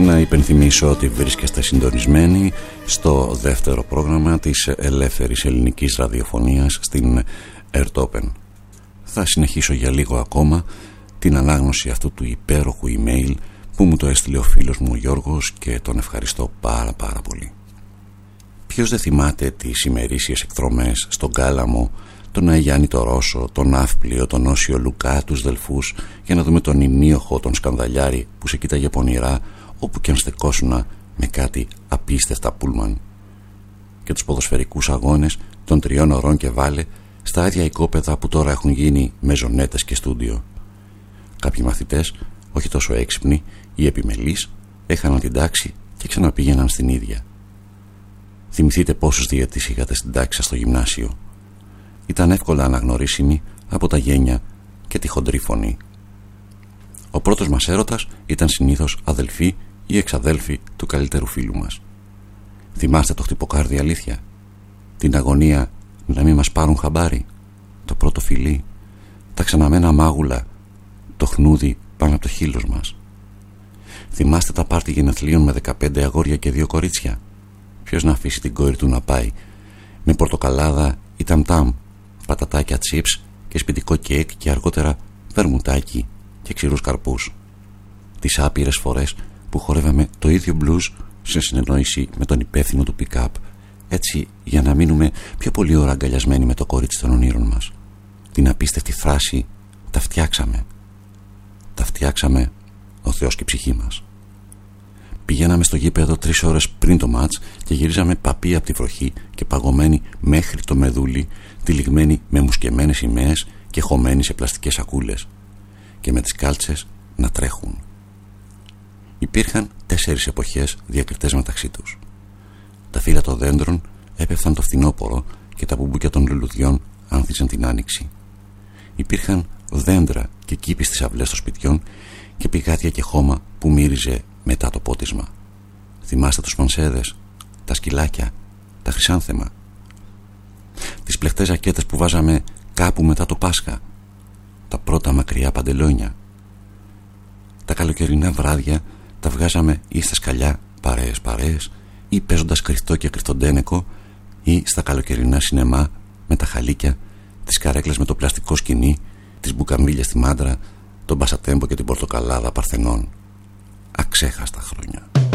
Να υπενθυμίσω ότι βρίσκεστε συντονισμένοι στο δεύτερο πρόγραμμα της ελεύθερης ελληνικής ραδιοφωνίας στην Ερτόπεν. Θα συνεχίσω για λίγο ακόμα την ανάγνωση αυτού του υπέροχου email που μου το έστειλε ο φίλος μου ο Γιώργος και τον ευχαριστώ πάρα πολύ. Ποιος δεν θυμάται τις ημερήσιες εκδρομές στον Κάλαμο, τον Αγιάννη το Ρώσο, τον Ναύπλιο, τον Όσιο Λουκά, τους Δελφούς, για να δούμε τον Ημίοχο, τον Σκανδαλιάρη που σε κοίταγε πονηρά όπου και αν στεκόσουνα με κάτι απίστευτα πούλμαν, και τους ποδοσφαιρικούς αγώνες των 3 ωρών και βάλε στα ίδια οικόπεδα που τώρα έχουν γίνει μεζονέτες και στούντιο. Κάποιοι μαθητές, όχι τόσο έξυπνοι ή επιμελείς, έχαναν την τάξη και ξαναπήγαιναν στην ίδια. Θυμηθείτε πόσους διαιτητές είχατε στην τάξη σας στο γυμνάσιο. Ήταν εύκολα αναγνωρίσιμοι από τα γένια και τη χοντρή φωνή. Ο πρώτος μας έρωτας ήταν συνήθως αδελφοί ή εξαδέλφοι του καλύτερου φίλου μας. Θυμάστε το χτυποκάρδι αλήθεια, την αγωνία να μην μας πάρουν χαμπάρι, το πρώτο φιλί, τα ξαναμένα μάγουλα, το χνούδι πάνω από το χείλος μας. Θυμάστε τα πάρτι γενεθλίων με 15 αγόρια και 2 κορίτσια. Ποιος να αφήσει την κόρη του να πάει με πορτοκαλάδα ή ταμτάμ, πατατάκια τσίπς και σπιτικό κέικ και αργότερα βερμουτάκι και ξηρούς καρπούς. Τις άπειρες φορές που χορεύαμε το ίδιο μπλουζ σε συνεννόηση με τον υπεύθυνο του pick-up, έτσι για να μείνουμε πιο πολύ ώρα αγκαλιασμένοι με το κορίτσι των ονείρων μας. Την απίστευτη φράση «τα φτιάξαμε». Τα φτιάξαμε ο Θεός και η ψυχή μας. Πηγαίναμε στο γήπεδο 3 ώρες πριν το μάτς και γυρίζαμε παπί από τη βροχή και παγωμένοι μέχρι το μεδούλι, τυλιγμένοι με μουσκεμένες σημαίες και χωμένοι σε πλαστικές σακούλες και με τις κάλτσες να τρέχουν. Υπήρχαν 4 εποχές διακριτές μεταξύ τους. Τα φύλλα των δέντρων έπεφταν το φθινόπωρο και τα μπουμπούκια των λουλουδιών άνθιζαν την άνοιξη. Υπήρχαν δέντρα και κήποι στις αυλές των σπιτιών και πηγάδια και χώμα που μύριζε μετά το πότισμα. Θυμάστε τους πονσέδες, τα σκυλάκια, τα χρυσάνθεμα, τις πλεχτές ζακέτες που βάζαμε κάπου μετά το Πάσχα, τα πρώτα μακριά παντελόνια. Τα καλοκαιρινά βράδια τα βγάζαμε ή στα σκαλιά παρέες ή παίζοντας κρυφτό και κρυφτοντένεκο ή στα καλοκαιρινά σινεμά με τα χαλίκια, τις καρέκλες με το πλαστικό σκηνή, τις μπουκαμίλια στη Μάντρα, τον Πασατέμπο και την πορτοκαλάδα Παρθενών. Αξέχαστα χρόνια.